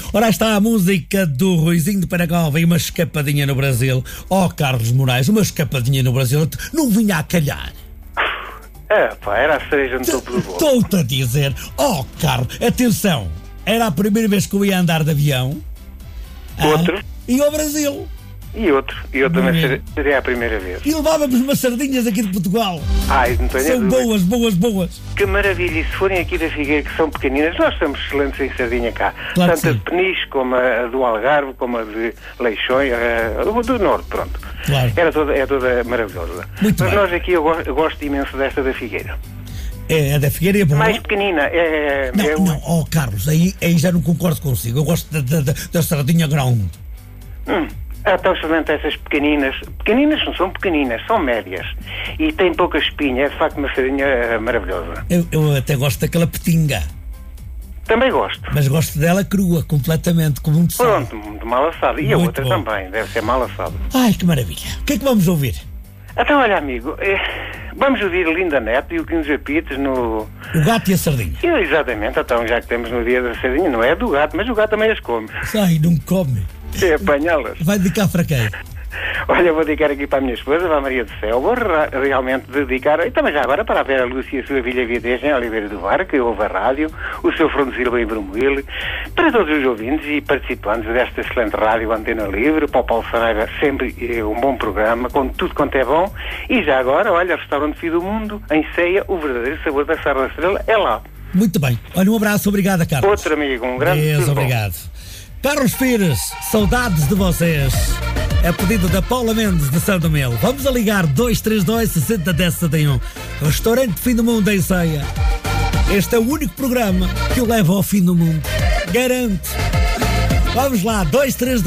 Ora, está a música do Ruizinho de Penacova e uma escapadinha no Brasil. Carlos Moraes, uma escapadinha no Brasil não vinha a calhar. Era a cereja no topo do bolo. Estou-te a dizer, Carlos, atenção, era a primeira vez que eu ia andar de avião. Outro. E ao Brasil. E eu também seria a primeira vez. E levávamos umas sardinhas aqui de Portugal. Não tenho São dúvida. boas. Que maravilha. E se forem aqui da Figueira, que são pequeninas, nós somos excelentes em sardinha cá. Claro, tanto a de Peniche, como a do Algarve, como a de Leixões, do Norte, pronto. Claro. É toda maravilhosa. Muito Mas bem. nós aqui, eu gosto imenso desta da Figueira. É, a da Figueira é boa. Mais pequenina. Não, Carlos, aí já não concordo consigo. Eu gosto da sardinha grande. Então, somente essas pequeninas não são pequeninas, são médias e têm pouca espinha, é de facto uma sardinha maravilhosa. Eu até gosto daquela petinga, Também gosto. mas gosto dela crua, completamente, com muito sal. Pronto, muito mal assado. E a Muito outra bom. também, deve ser mal assado. Ai, que maravilha. O que é que vamos ouvir? Então, olha, amigo, vamos ouvir Linda Neto e o Quintos Apitos no... O gato e a sardinha. Exatamente, então, já que temos no dia da sardinha, não é do gato, mas o gato também as come. Ai, não come. É apanhá-las. Vai dedicar para quem? Olha, eu vou dedicar aqui para a minha esposa, para a Maria do Céu. Vou realmente dedicar, e também já agora para a Vera Lúcia e a sua filha Vitez em Oliveira do Var, que ouve a rádio, o seu Fronte Silva em Brumoil, para todos os ouvintes e participantes desta excelente rádio Antena Livre, para o Paulo Saraiva, sempre um bom programa, com tudo quanto é bom. E já agora, olha, Restaurante Fim do Mundo, em Ceia, o verdadeiro sabor da Serra da Estrela é lá. Muito bem. Olha, um abraço, obrigado, Carlos. Outro amigo, um grande Deus, tudo bom. obrigado. Carlos Pires, saudades de vocês. É pedido da Paula Mendes de São Melo. Vamos a ligar 232-60-10-71. Restaurante Fim do Mundo em Ceia. Este é o único programa que o leva ao fim do mundo. Garanto. Vamos lá, 232